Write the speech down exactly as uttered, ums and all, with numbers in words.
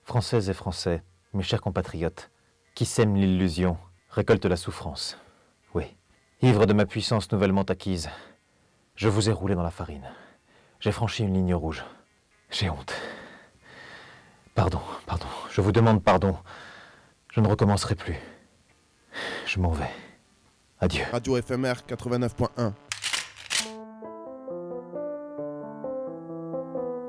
Françaises et Français, mes chers compatriotes, qui sème l'illusion, récolte la souffrance. Oui, ivre de ma puissance nouvellement acquise, je vous ai roulé dans la farine. J'ai franchi une ligne rouge. J'ai honte. Pardon, pardon, je vous demande pardon. Je ne recommencerai plus. Je m'en vais. Adieu. Radio F M R quatre-vingt-neuf point un.